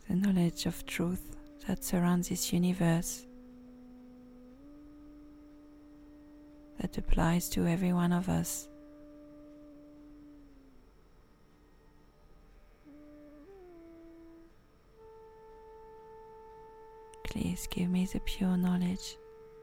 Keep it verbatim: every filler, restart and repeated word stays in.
the knowledge of truth that surrounds this universe, that applies to every one of us. Please give me the pure knowledge.